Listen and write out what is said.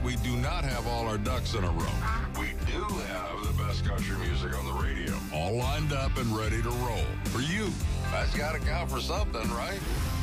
we do not have all our ducks in a row. We do have the best country music on the radio. All lined up and ready to roll. For you, that's got to count for something, right?